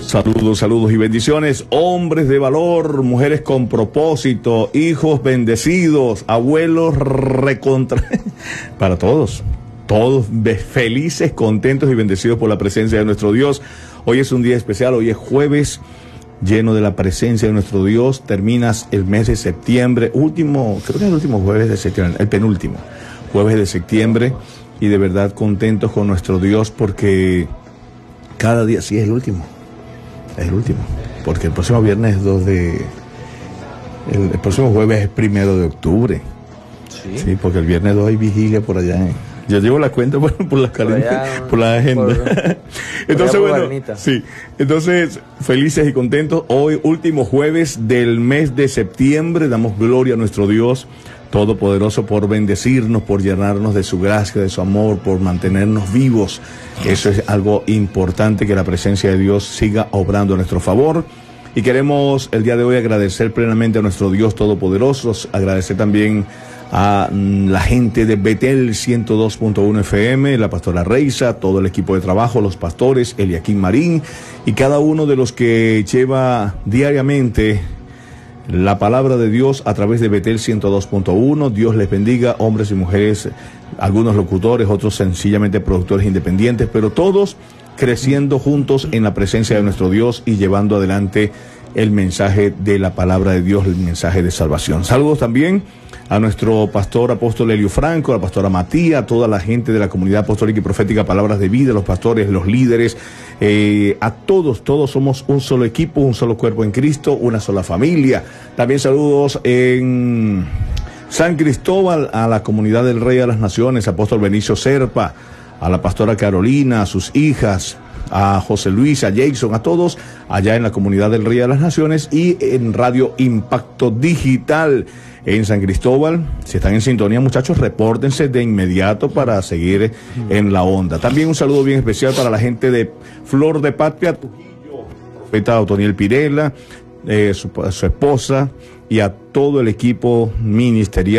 Saludos, saludos y bendiciones, hombres de valor, mujeres con propósito, hijos bendecidos, abuelos recontra... para todos felices, contentos y bendecidos por la presencia de nuestro Dios. Hoy es un día especial, hoy es jueves, lleno de la presencia de nuestro Dios. Terminas el mes de septiembre, creo que es el último jueves de septiembre, el penúltimo jueves de septiembre, y de verdad contentos con nuestro Dios porque cada día, sí, es el último, porque el próximo viernes es el próximo jueves es 1 de octubre. Sí, porque el viernes 2 hay vigilia por allá. Yo llevo la cuenta por la agenda. Entonces, bueno, sí. Entonces, felices y contentos. Hoy, último jueves del mes de septiembre, damos gloria a nuestro Dios Todopoderoso por bendecirnos, por llenarnos de su gracia, de su amor, por mantenernos vivos. Eso es algo importante, que la presencia de Dios siga obrando a nuestro favor. Y queremos el día de hoy agradecer plenamente a nuestro Dios Todopoderoso, agradecer también a la gente de Betel 102.1 FM, la pastora Reisa, todo el equipo de trabajo, los pastores, Eliaquín Marín y cada uno de los que lleva diariamente la palabra de Dios a través de Betel 102.1. Dios les bendiga, hombres y mujeres, algunos locutores, otros sencillamente productores independientes, pero todos creciendo juntos en la presencia de nuestro Dios y llevando adelante el mensaje de la palabra de Dios, el mensaje de salvación. Saludos también a nuestro pastor apóstol Elio Franco, a la pastora Matías, a toda la gente de la comunidad apostólica y profética Palabras de Vida, los pastores, los líderes, a todos somos un solo equipo, un solo cuerpo en Cristo, una sola familia. También saludos en San Cristóbal a la comunidad del Rey de las Naciones, apóstol Benicio Serpa, a la pastora Carolina, a sus hijas, a José Luis, a Jason, a todos allá en la comunidad del Rey de las Naciones y en Radio Impacto Digital en San Cristóbal. Si están en sintonía, muchachos, repórtense de inmediato para seguir en la onda. También un saludo bien especial para la gente de Flor de Patria, Trujillo, profeta Otoniel Pirela, su esposa y a todo el equipo ministerial